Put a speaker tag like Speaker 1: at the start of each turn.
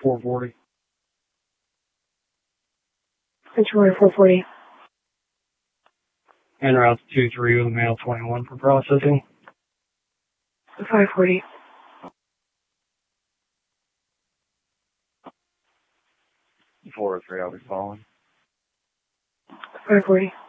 Speaker 1: 440.
Speaker 2: Controller 440.
Speaker 1: En route to 2-3 with a male 21 for processing.
Speaker 2: 540.
Speaker 1: 403, I'll be following.
Speaker 2: 540.